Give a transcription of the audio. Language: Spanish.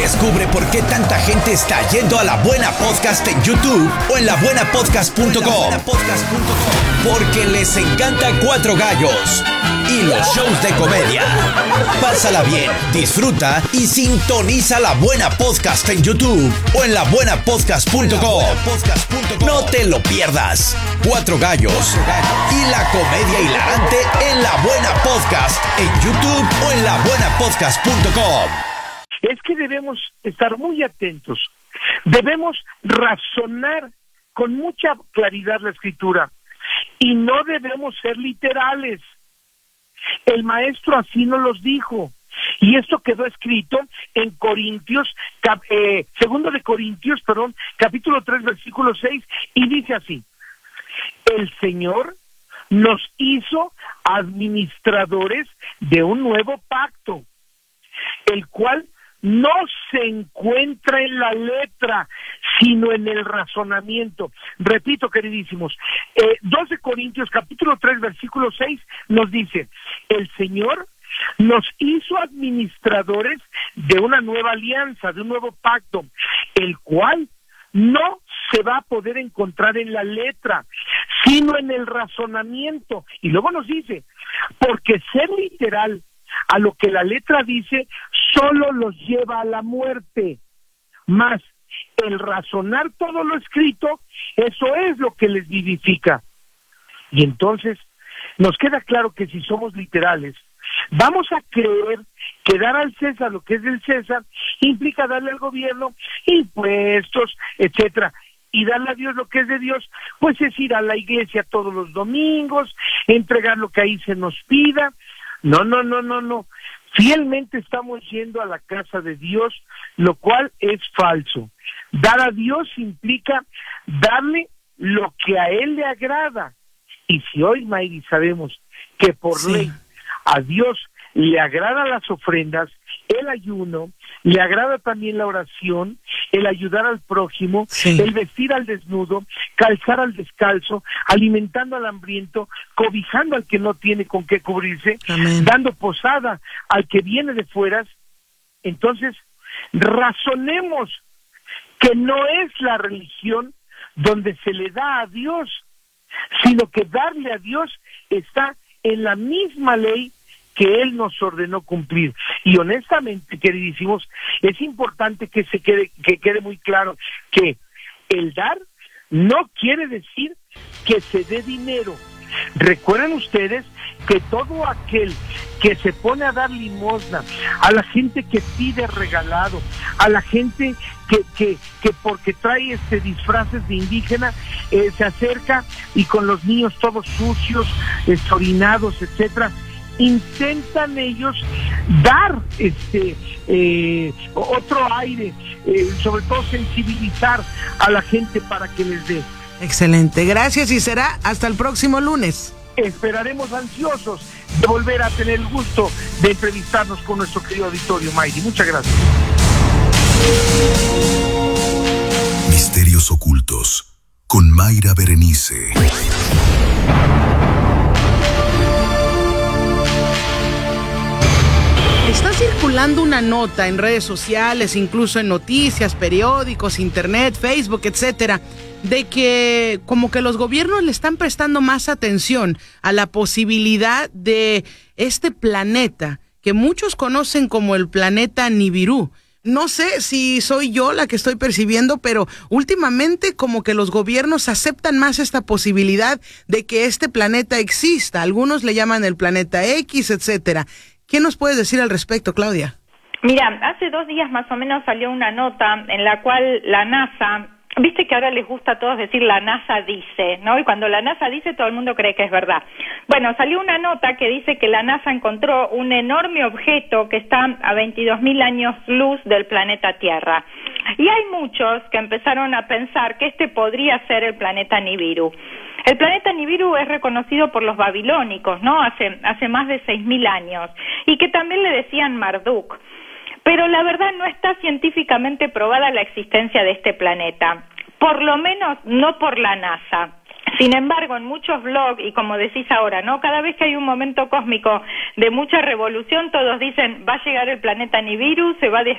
Descubre por qué tanta gente está yendo a La Buena Podcast en YouTube o en labuenapodcast.com. Porque les encanta Cuatro Gallos y los shows de comedia. Pásala bien, disfruta y sintoniza La Buena Podcast en YouTube o en labuenapodcast.com. No te lo pierdas. Cuatro Gallos y la comedia hilarante en La Buena Podcast en YouTube o en labuenapodcast.com. Es que debemos estar muy atentos, debemos razonar con mucha claridad la Escritura y no debemos ser literales. El maestro así nos los dijo y esto quedó escrito en segundo de Corintios, capítulo 3, versículo 6, y dice así: el Señor nos hizo administradores de un nuevo pacto, el cual no se encuentra en la letra, sino en el razonamiento. Repito, queridísimos, 2 de Corintios, capítulo 3, versículo 6, nos dice: el Señor nos hizo administradores de una nueva alianza, de un nuevo pacto, el cual no se va a poder encontrar en la letra, sino en el razonamiento. Y luego nos dice, porque ser literal a lo que la letra dice solo los lleva a la muerte, mas el razonar todo lo escrito, eso es lo que les vivifica. Y entonces nos queda claro que si somos literales, vamos a creer que dar al César lo que es del César implica darle al gobierno impuestos, etcétera, y darle a Dios lo que es de Dios, pues es ir a la iglesia todos los domingos, entregar lo que ahí se nos pida. No. Fielmente estamos yendo a la casa de Dios, lo cual es falso. Dar a Dios implica darle lo que a Él le agrada. Y si hoy, Mayri, sabemos que por ley a Dios le agradan las ofrendas, el ayuno, le agrada también la oración, el ayudar al prójimo, el vestir al desnudo, calzar al descalzo, alimentando al hambriento, cobijando al que no tiene con qué cubrirse, dando posada al que viene de fueras. Entonces, razonemos que no es la religión donde se le da a Dios, sino que darle a Dios está en la misma ley que Él nos ordenó cumplir. Y honestamente, queridísimos, es importante que quede muy claro que el dar no quiere decir que se dé dinero. Recuerden ustedes que todo aquel que se pone a dar limosna, a la gente que pide regalado, a la gente que porque trae disfraces de indígena, se acerca y con los niños todos sucios, orinados, etcétera, intentan ellos dar otro aire, sobre todo sensibilizar a la gente para que les dé. Excelente, gracias, y será hasta el próximo lunes. Esperaremos ansiosos de volver a tener el gusto de entrevistarnos con nuestro querido auditorio, Mayri. Muchas gracias. Misterios ocultos con Mayra Berenice. Está circulando una nota en redes sociales, incluso en noticias, periódicos, internet, Facebook, etcétera, de que como que los gobiernos le están prestando más atención a la posibilidad de este planeta que muchos conocen como el planeta Nibiru. No sé si soy yo la que estoy percibiendo, pero últimamente como que los gobiernos aceptan más esta posibilidad de que este planeta exista. Algunos le llaman el planeta X, etcétera. ¿Qué nos puedes decir al respecto, Claudia? Mira, hace 2 días más o menos salió una nota en la cual la NASA, viste que ahora les gusta a todos decir la NASA dice, ¿no? Y cuando la NASA dice, todo el mundo cree que es verdad. Bueno, salió una nota que dice que la NASA encontró un enorme objeto que está a 22.000 años luz del planeta Tierra. Y hay muchos que empezaron a pensar que este podría ser el planeta Nibiru. El planeta Nibiru es reconocido por los babilónicos, ¿no? Hace más de 6.000 años, y que también le decían Marduk. Pero la verdad no está científicamente probada la existencia de este planeta, por lo menos no por la NASA. Sin embargo, en muchos blogs, y como decís ahora, ¿no? Cada vez que hay un momento cósmico de mucha revolución, todos dicen, va a llegar el planeta Nibiru, se va a